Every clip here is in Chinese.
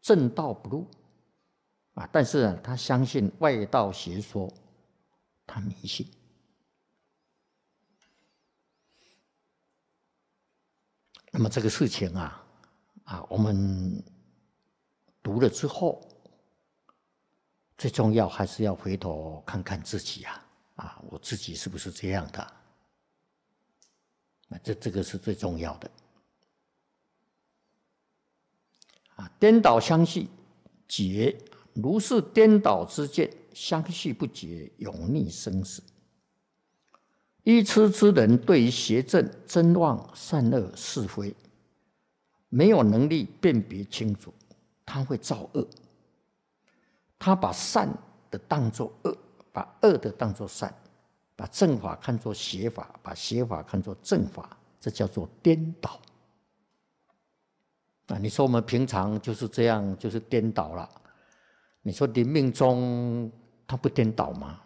正道不入但是呢，他相信外道邪说，他迷信。那么这个事情我们读了之后，最重要还是要回头看看自己我自己是不是这样的？这个是最重要的。颠倒相续，结如是颠倒之见，相续不绝，永逆生死。愚痴之人对于邪正、真妄、善恶、是非，没有能力辨别清楚，他会造恶。他把善的当作恶，把恶的当作善，把正法看作邪法，把邪法看作正法，这叫做颠倒。你说我们平常就是这样，就是颠倒了。你说临命终他不颠倒吗？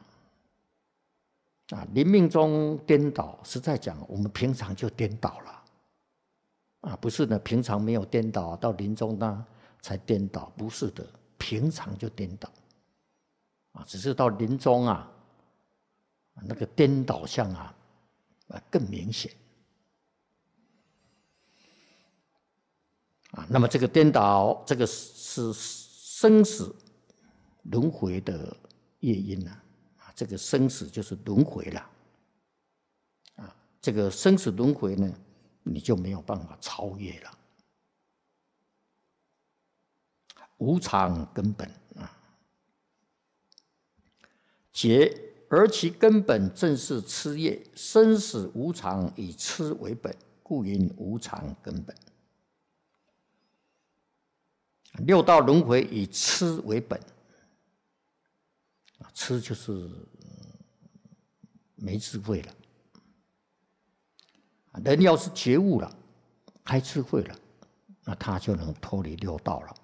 临命终颠倒，实在讲，我们平常就颠倒了。不是的，平常没有颠倒，到临终呢才颠倒，不是的，平常就颠倒。只是到临终那个颠倒相更明显。那么这个颠倒，这个是生死轮回的业因这个生死就是轮回了这个生死轮回呢，你就没有办法超越了。无常根本结而其根本正是痴业，生死无常，以痴为本，故云无常根本。六道轮回以痴为本，痴就是没智慧了。人要是觉悟了，开智慧了，那他就能脱离六道了。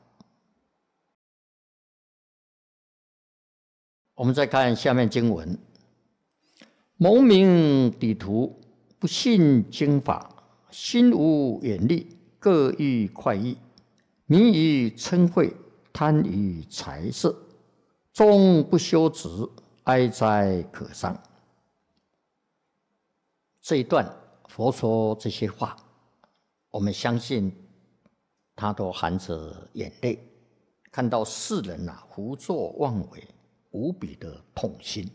我们再看下面经文：蒙名抵徒，不信经法，心无远虑，各欲快意，迷于嗔恚，贪于财色，终不修止，哀哉可伤。这一段佛说这些话，我们相信他都含着眼泪，看到世人胡作妄为，无比的痛心。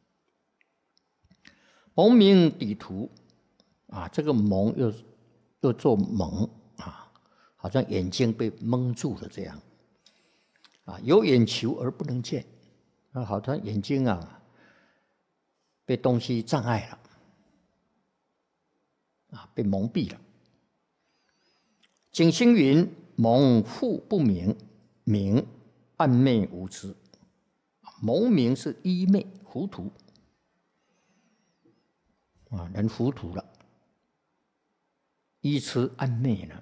蒙名抵徒这个蒙又做蒙好像眼睛被蒙住了这样有眼球而不能见好像眼睛被东西障碍了被蒙蔽了。景星云：蒙复不明，明暗昧无知。蒙明是愚昧糊涂人糊涂了，愚痴暗昧了。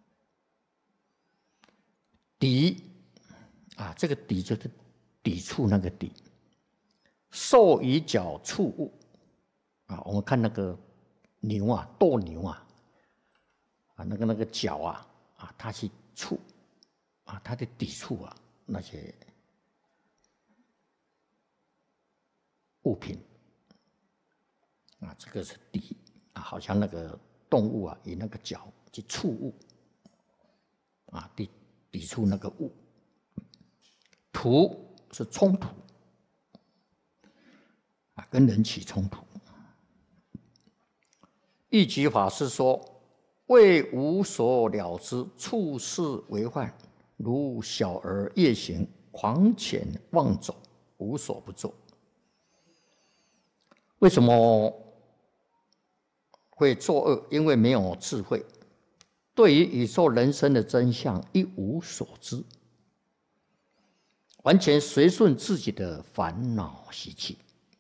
抵这个抵就是抵触那个抵，受于脚触物我们看那个牛斗牛那个脚它去触它的抵触那些物品这个是抵好像那个动物以那个脚去触物抵触那个物。突是冲突跟人起冲突。一举法师说：为无所了知，处事为患，如小儿夜行，狂犬妄走，无所不作。为什么会作恶？因为没有智慧，对于宇宙人生的真相一无所知，完全随顺自己的烦恼习气，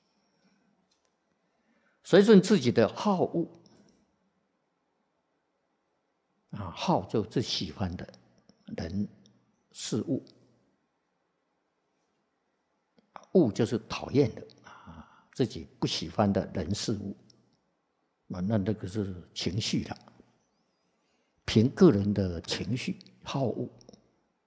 随顺自己的好恶好就最喜欢的人事物，恶就是讨厌的自己不喜欢的人事物那个是情绪了，凭个人的情绪好恶